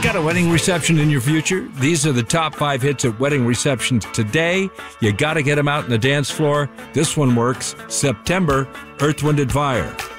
Got a wedding reception in your future? These are the top 5 hits at wedding receptions today. You got to get them out on the dance floor. This one works. September, Earth, Wind & Fire.